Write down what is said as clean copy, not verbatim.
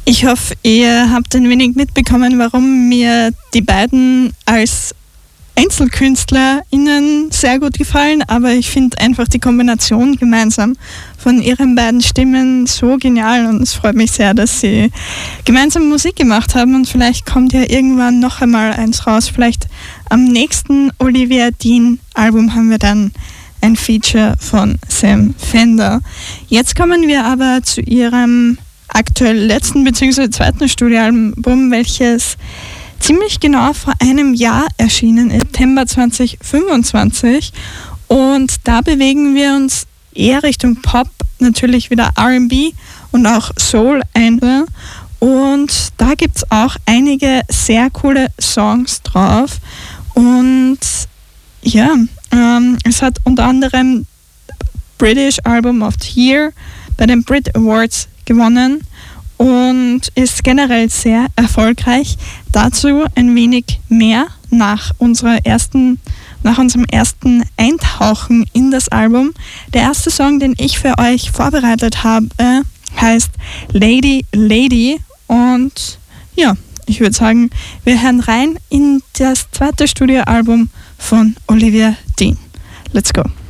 Ich hoffe, ihr habt ein wenig mitbekommen, warum mir die beiden als EinzelkünstlerInnen sehr gut gefallen, aber ich finde einfach die Kombination gemeinsam von ihren beiden Stimmen so genial und es freut mich sehr, dass sie gemeinsam Musik gemacht haben und vielleicht kommt ja irgendwann noch einmal eins raus. Vielleicht am nächsten Olivia Dean Album haben wir dann ein Feature von Sam Fender. Jetzt kommen wir aber zu ihrem aktuell letzten bzw. zweiten Studioalbum, welches ziemlich genau vor einem Jahr erschienen ist, September 2025. Und da bewegen wir uns eher Richtung Pop, natürlich wieder R&B und auch Soul ein. Und da gibt es auch einige sehr coole Songs drauf. Und ja, es hat unter anderem British Album of the Year bei den Brit Awards gewonnen und ist generell sehr erfolgreich. Dazu ein wenig mehr nach unserem ersten Eintauchen in das Album. Der erste Song, den ich für euch vorbereitet habe, heißt Lady Lady und ja, ich würde sagen, wir hören rein in das zweite Studioalbum von Olivia Dean. Let's go!